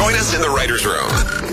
Join us in the writer's room.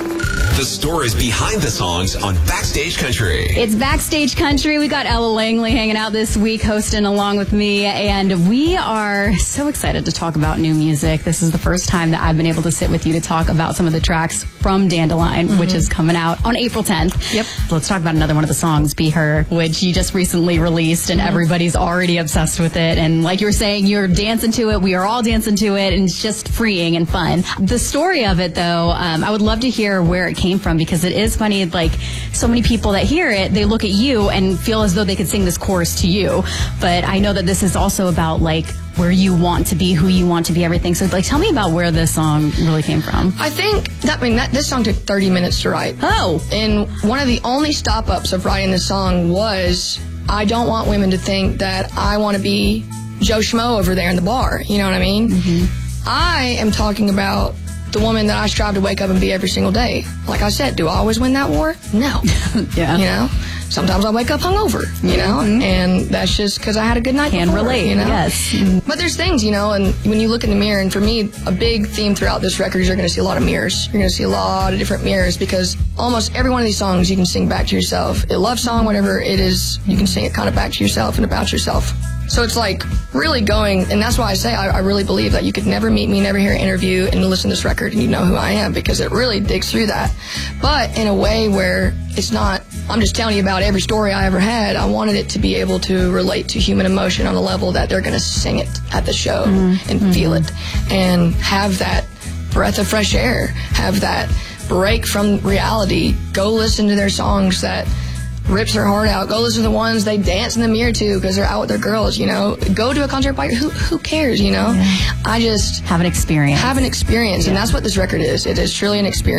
The stories behind the songs on Backstage Country. It's Backstage Country. We got Ella Langley hanging out this week, hosting along with me, and we are so excited to talk about new music. This is the first time that I've been able to sit with you to talk about some of the tracks from Dandelion, which is coming out on April 10th. Yep. Let's talk about another one of the songs, Be Her, which you just recently released, and everybody's already obsessed with it. And like you were saying, you're dancing to it. We are all dancing to it, and it's just freeing and fun. The story of it, though, I would love to hear where it came from, because it is funny, like, so many people that hear it, they look at you and feel as though they could sing this chorus to you. But I know that this is also about, like, where you want to be, who you want to be, everything. So, like, tell me about where this song really came from. I think this song took 30 minutes to write. Oh. And one of the only stop-ups of writing this song was, I don't want women to think that I want to be Joe Schmo over there in the bar. You know what I mean? Mm-hmm. I am talking about the woman that I strive to wake up and be every single day. Like I said, do I always win that war? No. Yeah. You know? Sometimes I wake up hungover, you know? And that's just because I had a good night before. Relate, you know? yes. But there's things, you know, and when you look in the mirror, and for me, a big theme throughout this record is you're going to see a lot of mirrors. You're going to see a lot of different mirrors, because almost every one of these songs you can sing back to yourself. A love song, whatever it is, you can sing it kind of back to yourself and about yourself. So it's like really going, and that's why I say I really believe that you could never meet me, never hear an interview, and listen to this record and you know who I am, because it really digs through that. But in a way where it's not, I'm just telling you about every story I ever had. I wanted it to be able to relate to human emotion on a level that they're going to sing it at the show and feel it, and have that breath of fresh air, have that break from reality. Go listen to their songs that rips their heart out. Go listen to the ones they dance in the mirror to because they're out with their girls, you know. Go to a concert by who cares, you know? I just have an experience. And that's what this record is. It is truly an experience.